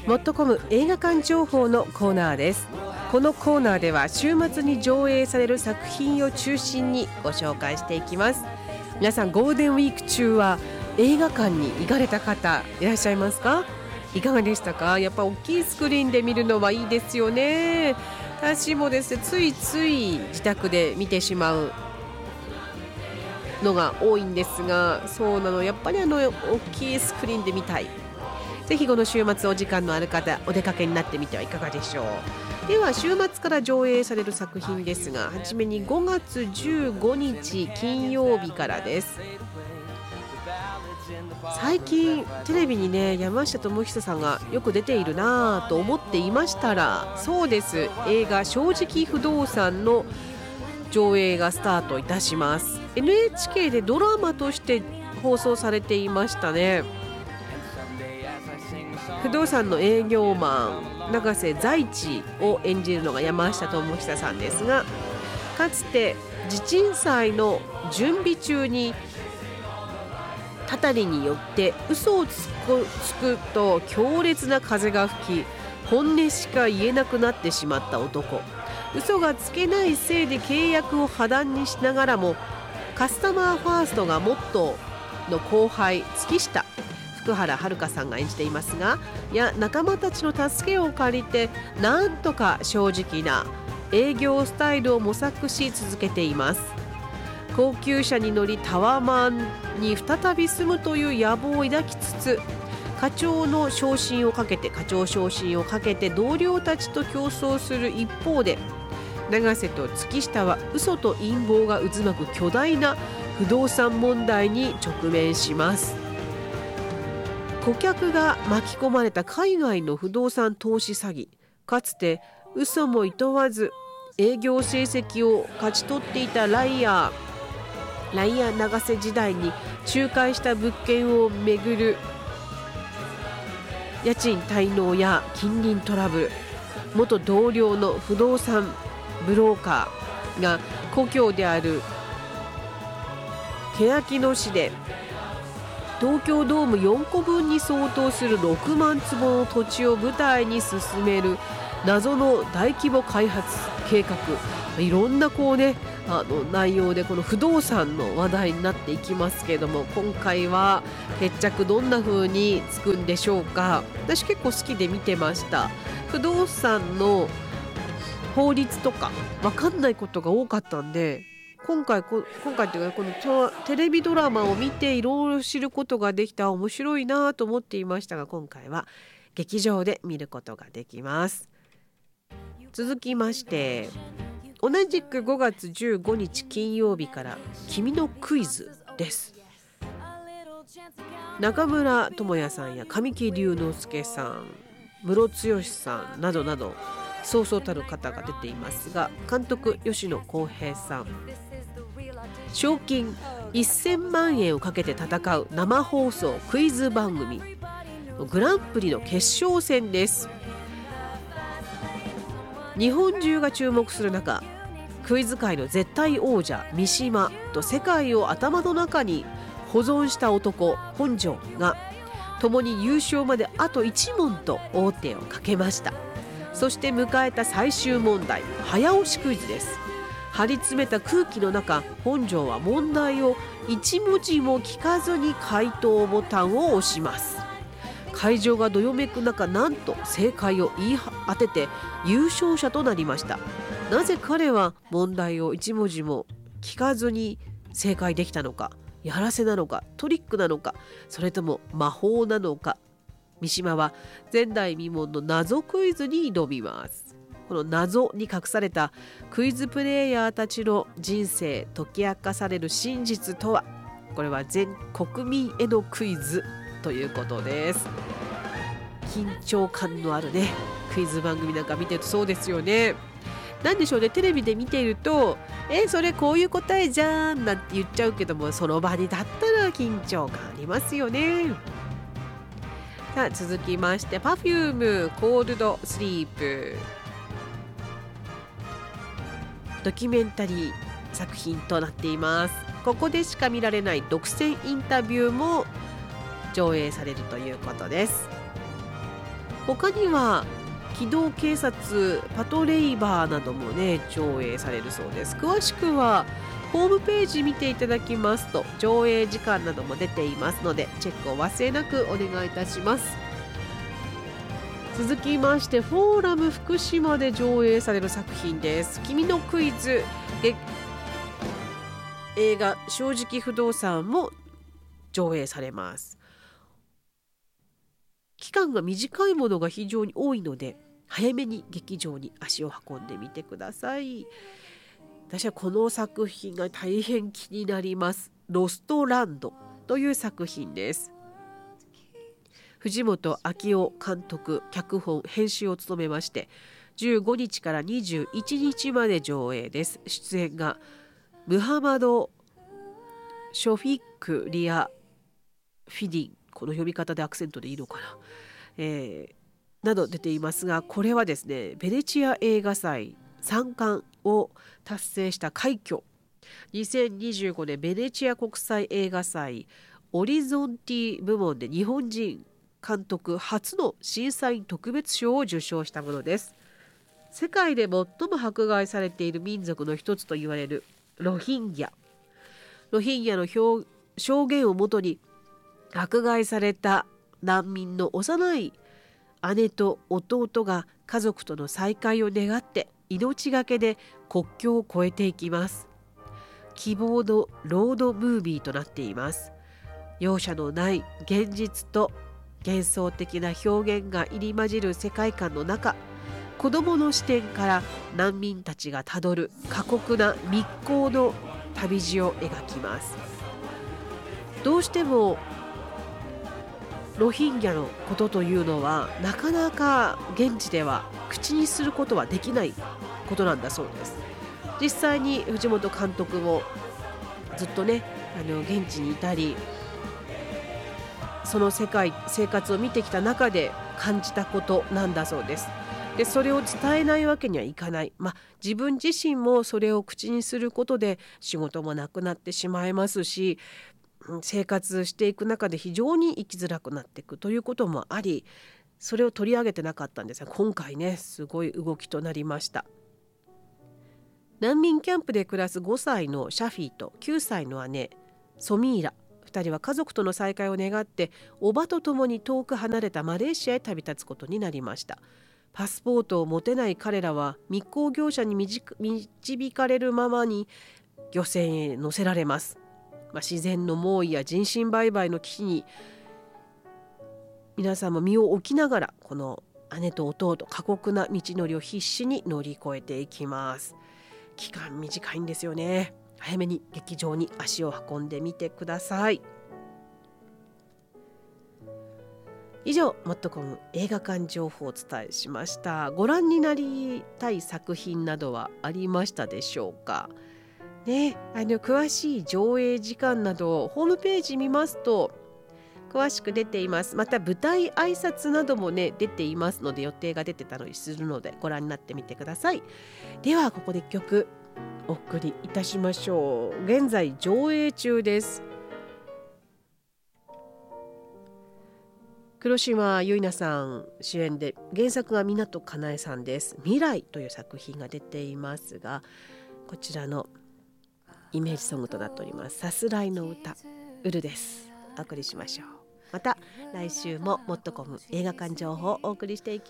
.com 映画館情報のコーナーです。このコーナーでは週末に上映される作品を中心にご紹介していきます。皆さんゴールデンウィーク中は映画館に行かれた方いらっしゃいますか？いかがでしたか？やっぱ大きいスクリーンで見るのはいいですよね。私もですね、ついつい自宅で見てしまうのが多いんですが、そうなの、やっぱり大きいスクリーンで見たい。ぜひこの週末お時間のある方、お出かけになってみてはいかがでしょう。では週末から上映される作品ですが、はじめに5月15日金曜日からです。最近テレビにね、山下智久さんがよく出ているなと思っていましたら、そうです、映画正直不動産の上映がスタートいたします。 NHK でドラマとして放送されていましたね。不動産の営業マン永瀬財地を演じるのが山下智久さんですが、かつて地鎮祭の準備中にたたりによって嘘をつくと強烈な風が吹き、本音しか言えなくなってしまった男。嘘がつけないせいで契約を破談にしながらも、カスタマーファーストがモットーの後輩月下、福原遥さんが演じていますが、仲間たちの助けを借りてなんとか正直な営業スタイルを模索し続けています。高級車に乗りタワマンに再び住むという野望を抱きつつ、課長昇進をかけて同僚たちと競争する一方で、永瀬と月下は嘘と陰謀が渦巻く巨大な不動産問題に直面します。顧客が巻き込まれた海外の不動産投資詐欺。かつて嘘も厭わず営業成績を勝ち取っていたライアー永瀬時代に仲介した物件をめぐる家賃滞納や近隣トラブル。元同僚の不動産ブローカーが故郷である欅野市で東京ドーム4個分に相当する6万坪の土地を舞台に進める謎の大規模開発計画。いろんな内容でこの不動産の話題になっていきますけれども、今回は決着どんな風につくんでしょうか。私結構好きで見てました。不動産の法律とか分かんないことが多かったんで、今回というかこのテレビドラマを見ていろいろ知ることができた、面白いなと思っていましたが、今回は劇場で見ることができます。続きまして、同じく5月15日金曜日から君のクイズです。中村倫也さんや神木隆之介さん、ムロツヨシさんなどなどそうそうたる方が出ていますが、監督吉野公平さん。賞金1000万円をかけて戦う生放送クイズ番組グランプリの決勝戦です。日本中が注目する中、クイズ界の絶対王者三島と世界を頭の中に保存した男本庄が共に優勝まであと1問と王手をかけました。そして迎えた最終問題、早押しクイズです。張り詰めた空気の中、本庄は問題を1文字も聞かずに回答ボタンを押します。会場がどよめく中、なんと正解を言い当てて優勝者となりました。なぜ彼は問題を1文字も聞かずに正解できたのか、やらせなのか、トリックなのか、それとも魔法なのか。三島は前代未聞の謎クイズに挑みます。この謎に隠されたクイズプレイヤーたちの人生解き明かされる真実とは。これは全国民へのクイズということです。緊張感のあるね、クイズ番組なんか見てるとそうですよね。なんでしょうね、テレビで見ているとそれこういう答えじゃんなんて言っちゃうけども、その場に立ったら緊張感ありますよね。さあ続きまして、 Perfume コールドスリープドキュメンタリー作品となっています。ここでしか見られない独占インタビューも上映されるということです。 他には機動警察パトレイバーなどもね上映されるそうです。詳しくはホームページ見ていただきますと上映時間なども出ていますのでチェックを忘れなくお願いいたします。続きましてフォーラム福島で上映される作品です。君のクイズ映画正直不動産も上映されます。期間が短いものが非常に多いので早めに劇場に足を運んでみてください。私はこの作品が大変気になります。ロストランドという作品です。藤本明夫監督、脚本、編集を務めまして15日から21日まで上映です。出演がムハマド・ショフィック・リア・フィディン、この読み方でアクセントでいいのかな、など出ていますが、これはですねベネチア映画祭3冠を達成した快挙。2025年ベネチア国際映画祭オリゾンティ部門で日本人監督初の審査員特別賞を受賞したものです。世界で最も迫害されている民族の一つと言われるロヒンギャの証言をもとに迫害された難民の幼い姉と弟が家族との再会を願って命がけで国境を越えていきます。希望のロードムービーとなっています。容赦のない現実と幻想的な表現が入り混じる世界観の中、子どもの視点から難民たちがたどる過酷な密航の旅路を描きます。どうしてもロヒンギャのことというのはなかなか現地では口にすることはできないことなんだそうです。実際に藤本監督もずっとね現地にいたりその生活を見てきた中で感じたことなんだそうです。でそれを伝えないわけにはいかない、自分自身もそれを口にすることで仕事もなくなってしまいますし、生活していく中で非常に生きづらくなっていくということもあり、それを取り上げてなかったんですが、今回ねすごい動きとなりました。難民キャンプで暮らす5歳のシャフィーと9歳の姉ソミーラ、2人は家族との再会を願って叔母と共に遠く離れたマレーシアへ旅立つことになりました。パスポートを持てない彼らは密航業者に導かれるままに漁船へ乗せられます。自然の猛威や人身売買の危機に皆さんも身を置きながらこの姉と弟過酷な道のりを必死に乗り越えていきます。期間短いんですよね。早めに劇場に足を運んでみてください。以上もっとこむ映画館情報をお伝えしました。ご覧になりたい作品などはありましたでしょうかね。詳しい上映時間などホームページ見ますと詳しく出ています。また舞台挨拶などもね出ていますので、予定が出てたりするのでご覧になってみてください。ではここで1曲お送りいたしましょう。現在上映中です。黒島結菜さん主演で原作が湊かなえさんです。未来という作品が出ていますが、こちらのイメージソングとなっております。さすらいの歌ウルです。お送りしましょう。また来週ももっとこむ映画館情報をお送りしていきます。